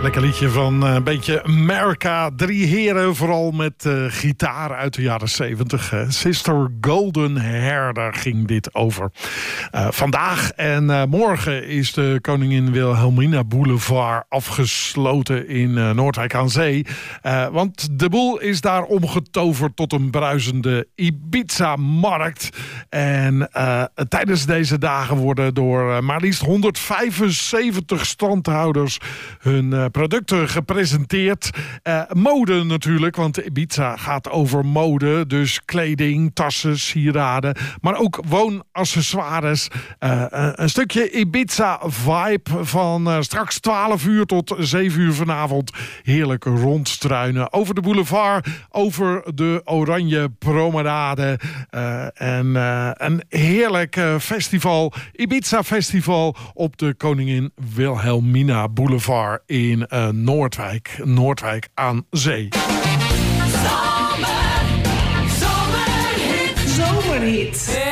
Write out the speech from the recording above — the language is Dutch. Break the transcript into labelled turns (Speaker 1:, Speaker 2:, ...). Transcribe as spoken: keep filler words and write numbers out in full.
Speaker 1: Lekker liedje van uh, een beetje America. Drie heren, vooral met uh, gitaar uit de jaren zeventig. Uh, Sister Golden Hair, daar ging dit over. Uh, vandaag en uh, morgen is de Koningin Wilhelmina Boulevard afgesloten in uh, Noordwijk aan Zee. Uh, want de boel is daar omgetoverd tot een bruisende Ibiza-markt. En uh, tijdens deze dagen worden door uh, maar liefst honderdvijfenzeventig strandhouders hun uh, producten gepresenteerd. Uh, mode natuurlijk, want Ibiza gaat over mode. Dus kleding, tassen, sieraden. Maar ook woonaccessoires. Uh, een stukje Ibiza-vibe van uh, straks twaalf uur tot zeven uur vanavond. Heerlijk rondstruinen over de boulevard. Over de Oranje Promenade. Uh, en uh, een heerlijk uh, festival. Ibiza-festival op de Koningin Wilhelmina Boulevard in uh, Noordwijk. Noordwijk aan Zee.
Speaker 2: Zomerhit. Zomerhit.